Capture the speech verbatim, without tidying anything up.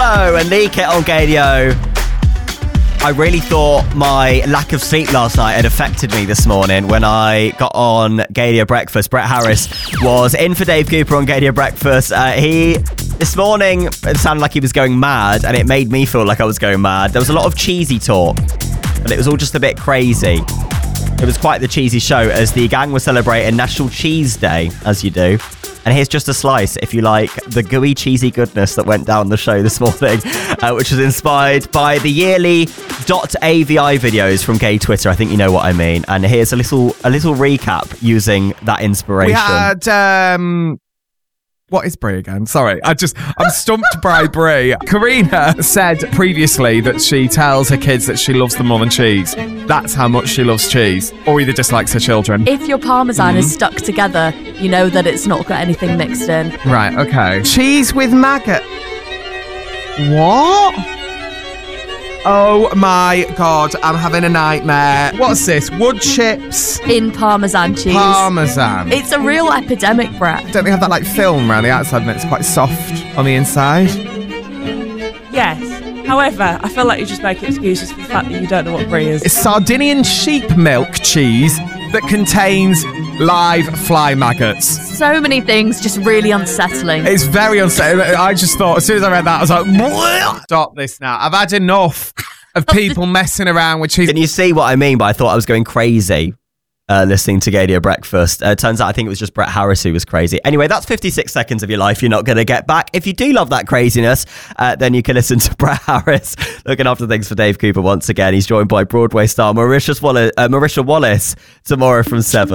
Hello, and Nick on Gadio. I really thought my lack of sleep last night had affected me this morning when I got on Gadio Breakfast. Brett Harris was in for Dave Cooper on Gadio Breakfast. Uh, he, this morning, it sounded like he was going mad, and it made me feel like I was going mad. There was a lot of cheesy talk, but it was all just a bit crazy. It was quite the cheesy show as the gang was celebrating National Cheese Day, as you do. And here's just a slice, if you like, the gooey, cheesy goodness that went down the show this morning, uh, which was inspired by the yearly .avi videos from gay Twitter. I think you know what I mean. And here's a little a little recap using that inspiration. We had... Um... What is Brie again? Sorry, I just, I'm stumped by Brie. Karina said previously that she tells her kids that she loves them more than cheese. That's how much she loves cheese. Or either dislikes her children. If your parmesan mm. is stuck together, you know that it's not got anything mixed in. Right, okay. Cheese with maggot. What? Oh my God, I'm having a nightmare. What's this? Wood chips? In parmesan cheese. Parmesan. It's a real epidemic, Brett. Don't they have that like film around the outside and it's quite soft on the inside? Yes. However, I feel like you just make excuses for the fact that you don't know what brie is. It's Sardinian sheep milk cheese that contains live fly maggots. So many things just really unsettling. It's very unsettling. I just thought, as soon as I read that, I was like, Bleh! Stop this now. I've had enough of people messing around with cheese. Can you see what I mean? But I thought I was going crazy uh, listening to Gadio Breakfast. Uh, turns out I think it was just Brett Harris who was crazy. Anyway, that's fifty-six seconds of your life you're not going to get back. If you do love that craziness, uh, then you can listen to Brett Harris looking after things for Dave Cooper once again. He's joined by Broadway star Marisha Wallace, uh, Marisha Wallace tomorrow from seven.